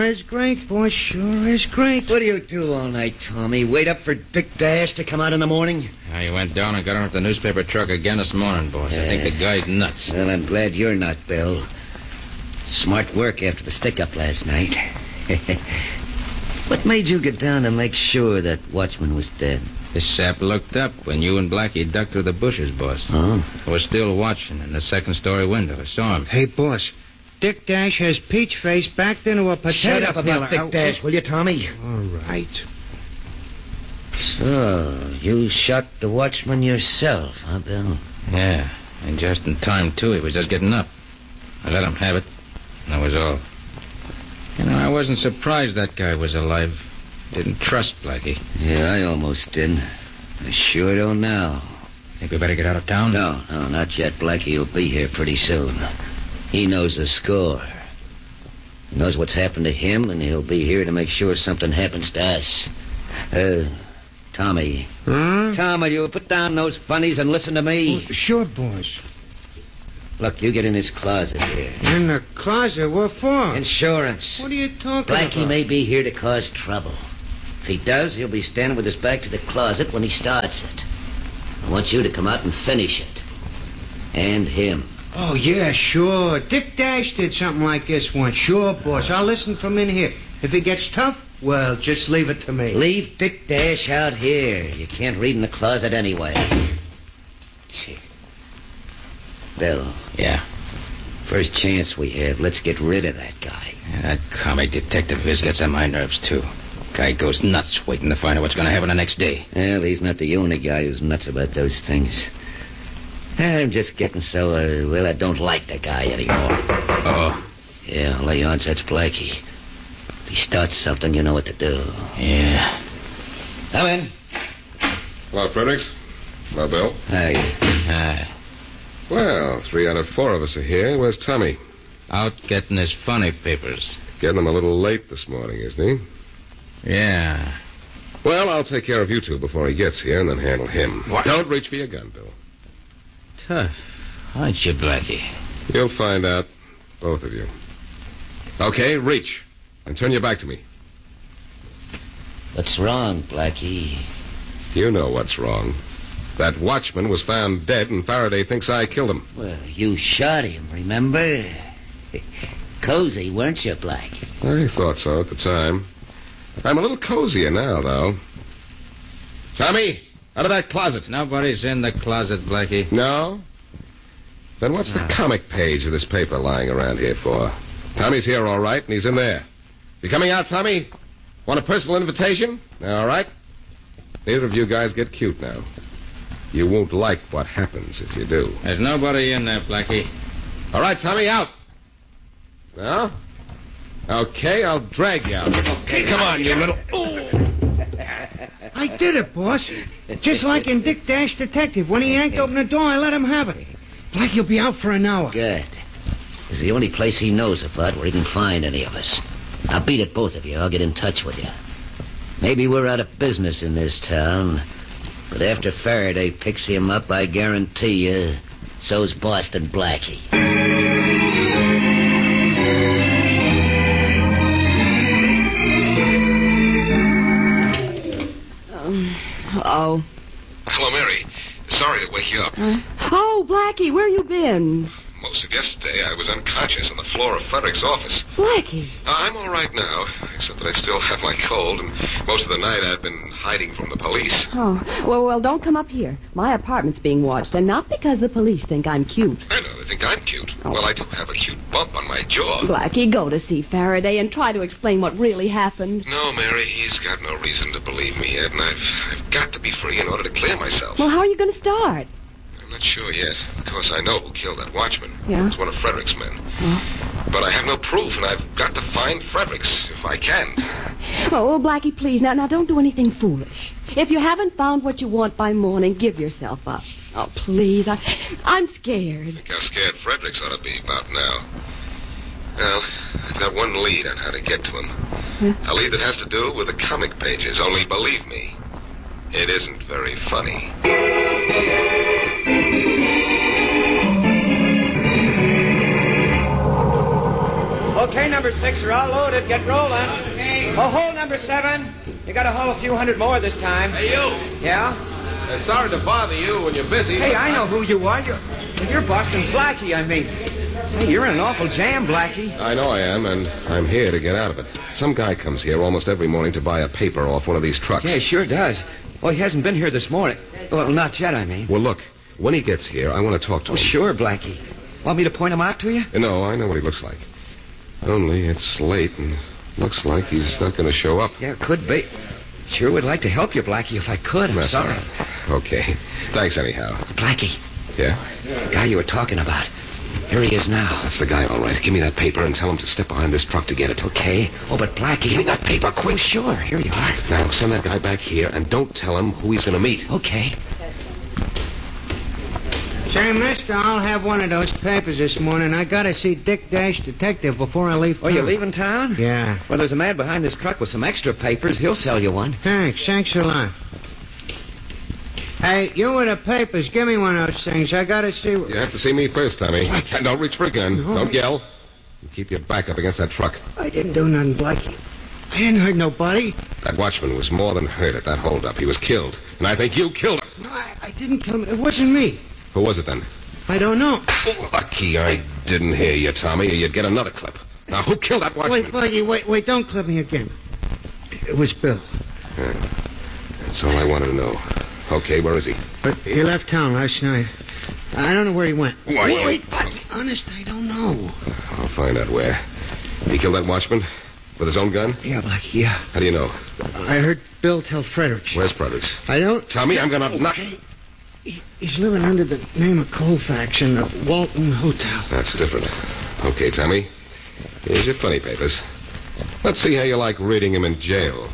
Sure is great, boss. Sure is great. What do you do all night, Tommy? Wait up for Dick Dash to come out in the morning? I went down and got him at the newspaper truck again this morning, boss. I think the guy's nuts. Well, I'm glad you're not, Bill. Smart work after the stick-up last night. What made you get down to make sure that Watchman was dead? The sap looked up when you and Blackie ducked through the bushes, boss. Oh? I was still watching in the second-story window. I saw him. Hey, boss. Dick Dash has Peach Face backed into a potato Shut up peeler. about Dick Dash, will you, Tommy? All right. So, you shot the Watchman yourself, huh, Bill? Yeah, and just in time, too. He was just getting up. I let him have it. That was all. You know, I wasn't surprised that guy was alive. Didn't trust Blackie. Yeah, I almost did. I sure don't now. Think we better get out of town? No, not yet. Blackie will be here pretty soon. He knows the score. He knows what's happened to him, and he'll be here to make sure something happens to us. Tommy. Huh? Tom, will you put down those funnies and listen to me? Oh, sure, boss. Look, you get in this closet here. In the closet? What for? Insurance. What are you talking about? Blackie may be here to cause trouble. If he does, he'll be standing with his back to the closet when he starts it. I want you to come out and finish it. And him. Oh, yeah, sure. Dick Dash did something like this once. Sure, boss. I'll listen from in here. If it gets tough, well, just leave it to me. Leave Dick Dash out here. You can't read in the closet anyway. Bill. Yeah? First chance we have, let's get rid of that guy. Yeah, that comic detective of his gets on my nerves, too. Guy goes nuts waiting to find out what's going to happen the next day. Well, he's not the only guy who's nuts about those things. I'm just getting so, I don't like the guy anymore. Uh-oh. Yeah, I'll lay odds that's Blackie. If he starts something, you know what to do. Yeah. Come in. Hello, Fredericks. Hello, Bill. Hi. Well, 3 out of 4 of us are here. Where's Tommy? Out getting his funny papers. Getting him a little late this morning, isn't he? Yeah. Well, I'll take care of you two before he gets here and then handle him. What? Don't reach for your gun, Bill. Tough, aren't you, Blackie? You'll find out, both of you. Okay, reach. And turn your back to me. What's wrong, Blackie? You know what's wrong. That Watchman was found dead, and Faraday thinks I killed him. Well, you shot him, remember? Cozy, weren't you, Blackie? I thought so at the time. I'm a little cozier now, though. Tommy, out of that closet. Nobody's in the closet, Blackie. No? Then what's the comic page of this paper lying around here for? Tommy's here, all right, and he's in there. You coming out, Tommy? Want a personal invitation? All right. Neither of you guys get cute now. You won't like what happens if you do. There's nobody in there, Blackie. All right, Tommy, out. No? Okay, I'll drag you out. Okay, come on, you little... I did it, boss. Just like in Dick Dash Detective. When he yanked open the door, I let him have it. Blackie will be out for an hour. Good. This is the only place he knows about where he can find any of us. I'll beat it, both of you. I'll get in touch with you. Maybe we're out of business in this town, but after Faraday picks him up, I guarantee you, so's Boston Blackie. Oh. Hello, Mary. Sorry to wake you up. Oh, Blackie, where you been? Most of yesterday, I was unconscious on the floor of Frederick's office. Blackie. I'm all right now, except that I still have my cold, and most of the night I've been hiding from the police. Oh, well, don't come up here. My apartment's being watched, and not because the police think I'm cute. I know, they think I'm cute. Oh. Well, I do have a cute bump on my jaw. Blackie, go to see Faraday and try to explain what really happened. No, Mary, he's got no reason to believe me yet, and I've got to be free in order to clear myself. Well, how are you going to start? I'm not sure yet. Of course, I know who killed that watchman. Yeah? It's one of Frederick's men. But I have no proof, and I've got to find Fredericks, if I can. Oh, Blackie, please, now don't do anything foolish. If you haven't found what you want by morning, give yourself up. Oh, please, I'm scared. Think how scared Fredericks ought to be about now. Well, I've got one lead on how to get to him. A lead that has to do with the comic pages, only believe me, it isn't very funny. Okay, number 6, you're all loaded. Get rolling. Okay. Oh, hold number 7. You got to haul a few hundred more this time. Hey, you. Yeah? Sorry to bother you when you're busy. Hey, I know who you are. You're Boston Blackie, I mean. Say, you're in an awful jam, Blackie. I know I am, and I'm here to get out of it. Some guy comes here almost every morning to buy a paper off one of these trucks. Yeah, he sure does. Well, he hasn't been here this morning. Well, not yet, I mean. Well, look, when he gets here, I want to talk to him. Sure, Blackie. Want me to point him out to you? No, I know what he looks like. Only it's late, and looks like he's not going to show up. Yeah, could be. Sure would like to help you, Blackie, if I could. I'm That's sorry. all right. Okay. Thanks anyhow. Blackie, Yeah? the guy you were talking about. Here he is now. That's the guy, all right. Give me that paper and tell him to step behind this truck to get it. Okay. Oh, but Blackie... Give me that paper, quick. Oh, sure. Here you are. Now, send that guy back here, and don't tell him who he's going to meet. Okay. Say, mister, I'll have one of those papers this morning. I gotta see Dick Dash, detective, before I leave Oh, town. you leaving town? Yeah. Well, there's a man behind this truck with some extra papers. He'll sell you one. Thanks a lot. Hey, you with the papers, give me one of those things. I gotta see... You have to see me first, Tommy. And don't reach for a gun. No. Don't yell. And keep your back up against that truck. I didn't do nothing, Blackie. I didn't hurt nobody. That watchman was more than hurt at that holdup. He was killed. And I think you killed him. No, I didn't kill him. It wasn't me. Who was it then? I don't know. Lucky I didn't hear you, Tommy, or you'd get another clip. Now, who killed that watchman? Wait, Blackie, wait, don't clip me again. It was Bill. Yeah. That's all I wanted to know. Okay, where is he? But he left town last night. I don't know where he went. Why, Wait, Blackie, honest, I don't know. I'll find out where. He killed that watchman? With his own gun? Yeah, Blackie, yeah. How do you know? I heard Bill tell Fredericks. Where's Fredericks? I don't... Tommy, I'm gonna knock... Okay. He's living under the name of Colfax in the Walton Hotel. That's different. Okay, Tommy. Here's your funny papers. Let's see how you like reading him in jail.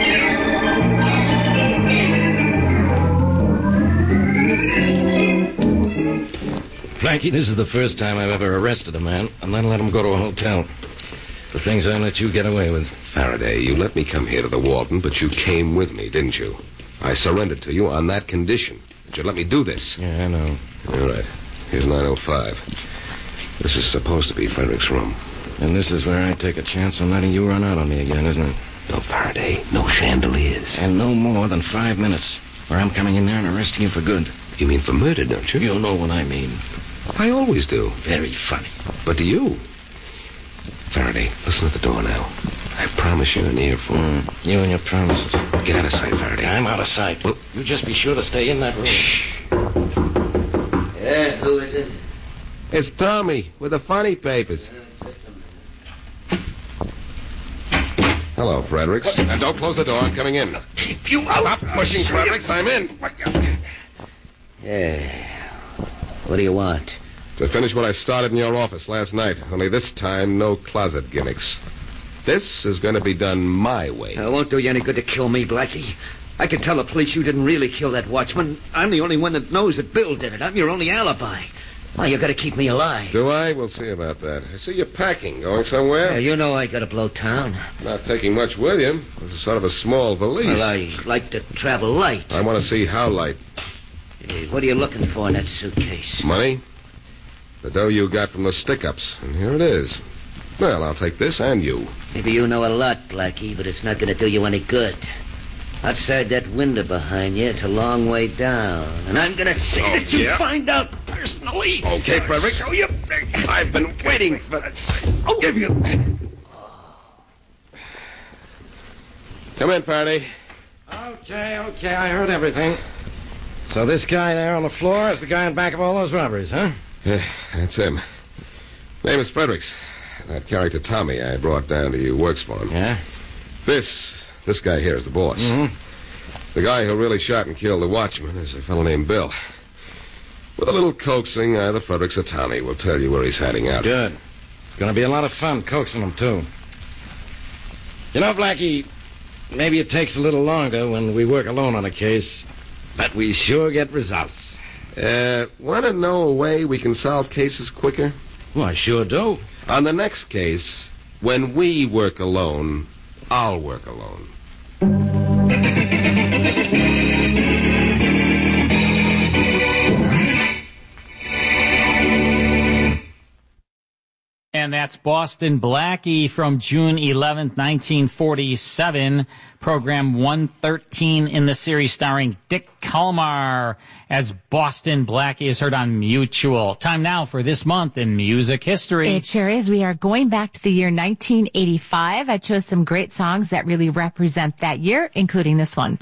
Blackie, this is the first time I've ever arrested a man and then let him go to a hotel. The things I let you get away with. Faraday, you let me come here to the Walton, but you came with me, didn't you? I surrendered to you on that condition. That you'd let me do this. Yeah, I know. All right. Here's 905. This is supposed to be Frederick's room. And this is where I take a chance on letting you run out on me again, isn't it? No Faraday, no chandeliers. And no more than 5 minutes, or I'm coming in there and arresting you for good. You mean for murder, don't you? You know what I mean. I always do. Very funny. But do you? Faraday, listen at the door now. I promise you an earful. You and your promises. Get out of sight, Faraday. I'm out of sight. Well, you just be sure to stay in that room. Shh. Yeah, who is it? It's Tommy with the funny papers. Hello, Fredericks. And don't close the door. I'm coming in. Keep you Stop pushing, Fredericks. I'm in. Yeah. What do you want? To finish what I started in your office last night. Only this time, no closet gimmicks. This is going to be done my way. It won't do you any good to kill me, Blackie. I can tell the police you didn't really kill that watchman. I'm the only one that knows that Bill did it. I'm your only alibi. Why, you got to keep me alive. Do I? We'll see about that. I see you're packing. Going somewhere? Yeah, you know I got to blow town. Not taking much with you. This is sort of a small valise. Well, I like to travel light. I want to see how light. Hey, what are you looking for in that suitcase? Money? The dough you got from the stick-ups. And here it is. Well, I'll take this and you. Maybe you know a lot, Blackie, but it's not going to do you any good. Outside that window behind you, it's a long way down. And I'm going to see that you find out personally. Okay, Frederick. Show you. I've been waiting for that. I'll give you. Come in, Faraday. Okay, I heard everything. So this guy there on the floor is the guy in back of all those robberies, huh? Yeah, that's him. Name is Fredericks. That character Tommy I brought down to you works for him. Yeah? This guy here is the boss. Mm-hmm. The guy who really shot and killed the watchman is a fellow named Bill. With a little coaxing, either Fredericks or Tommy will tell you where he's hiding out. Good. It's going to be a lot of fun coaxing him, too. You know, Blackie, maybe it takes a little longer when we work alone on a case, but we sure get results. Want to know a way we can solve cases quicker? Well, I sure do. On the next case, when we work alone, I'll work alone. And that's Boston Blackie from June 11th, 1947. Program 113 in the series starring Dick Kalmar as Boston Blackie is heard on Mutual. Time now for this month in music history. It sure is. We are going back to the year 1985. I chose some great songs that really represent that year, including this one.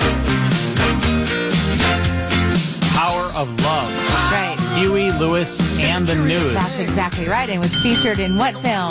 Power of Love. Right. Huey Lewis and the News. That's exactly right. And was featured in what film?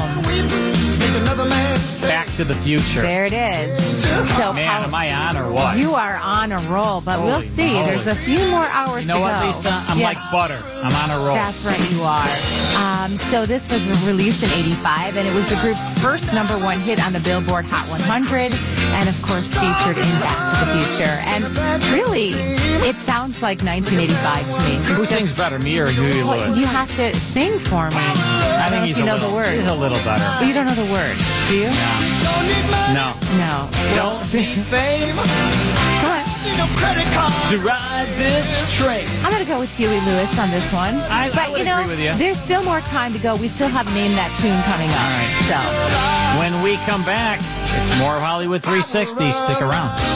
Back to the Future. There it is. So, Man, am I on or what? You are on a roll, but Holy we'll see. moly. There's a few more hours You know to what, go. Lisa? I'm Yes. like butter. I'm on a roll. That's right, you are. So this was released in 85, and it was the group's first #1 hit on the Billboard Hot 100, and of course featured in Back to the Future. And really, it sounds like 1985 to me. Who sings better, me or Huey Well, Lewis? you have to sing for me. I think he's you a know little, the words. He's a little better. But you don't know the words, do you? No. No. Don't need fame Come on. to ride this train. I'm going to go with Huey Lewis on this one. I but, would you know, agree with you. there's still more time to go. We still have Name That Tune coming up. All right. So. When we come back, it's more of Hollywood 360. Stick around.